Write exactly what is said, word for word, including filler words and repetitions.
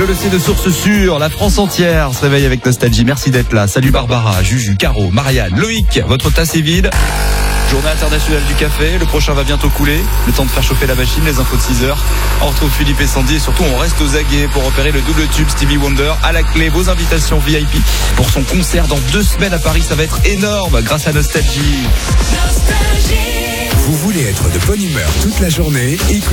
Je le sais de source sûre, la France entière se réveille avec nostalgie. Merci d'être là. Salut Barbara, Juju, Caro, Marianne, Loïc. Votre tasse est vide. Journée internationale du café, le prochain va bientôt couler. Le temps de faire chauffer la machine, les infos de six heures. On retrouve Philippe et Sandy et surtout on reste aux aguets pour repérer le double tube Stevie Wonder. À la clé, vos invitations V I P pour son concert dans deux semaines à Paris. Ça va être énorme grâce à Nostalgie. Vous voulez être de bonne humeur toute la journée? Écoutez